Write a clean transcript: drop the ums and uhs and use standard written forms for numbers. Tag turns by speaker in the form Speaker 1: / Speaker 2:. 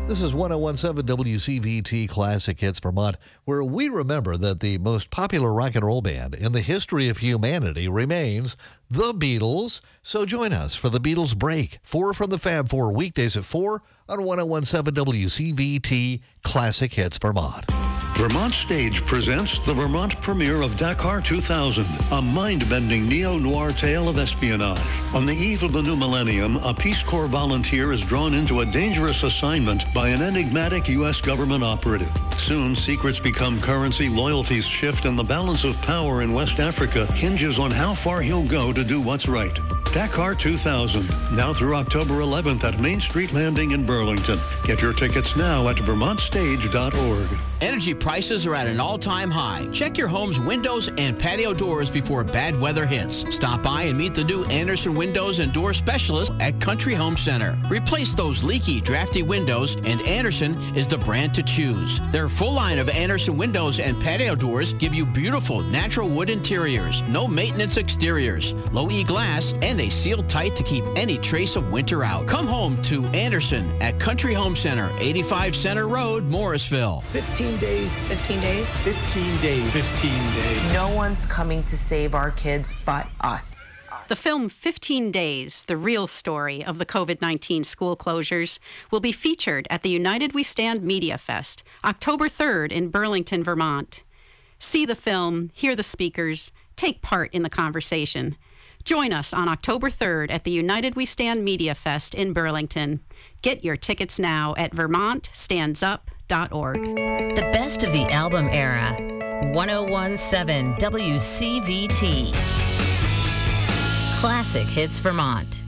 Speaker 1: This is 1017 WCVT Classic Hits Vermont, where we remember that the most popular rock and roll band in the history of humanity remains the Beatles. So join us for the Beatles Break, 4 from the Fab Four, weekdays at 4 on 1017 WCVT Classic Hits Vermont.
Speaker 2: Vermont Stage presents the Vermont premiere of Dakar 2000, a mind-bending neo-noir tale of espionage. On the eve of the new millennium, a Peace Corps volunteer is drawn into a dangerous assignment by an enigmatic U.S. government operative. Soon, secrets become currency, loyalties shift, and the balance of power in West Africa hinges on how far he'll go to do what's right. Dakar 2000, now through October 11th at Main Street Landing in Burlington. Get your tickets now at vermontstage.org.
Speaker 3: Energy prices are at an all-time high. Check your home's windows and patio doors before bad weather hits. Stop by and meet the new Anderson Windows and Door Specialist at Country Home Center. Replace those leaky, drafty windows, and Anderson is the brand to choose. Their full line of Anderson windows and patio doors give you beautiful natural wood interiors, no maintenance exteriors, low E glass, and they seal tight to keep any trace of winter out. Come home to Anderson at Country Home Center, 85 Center Road, Morrisville.
Speaker 4: 15 days.
Speaker 5: 15 days?
Speaker 4: 15 days. 15 days.
Speaker 5: No one's coming to save our kids but us.
Speaker 6: The film 15 Days, the real story of the COVID-19 school closures, will be featured at the United We Stand Media Fest, October 3rd in Burlington, Vermont. See the film, hear the speakers, take part in the conversation. Join us on October 3rd at the United We Stand Media Fest in Burlington. Get your tickets now at vermontstandsup.org.
Speaker 7: The best of the album era. 1017 WCVT. Classic Hits Vermont.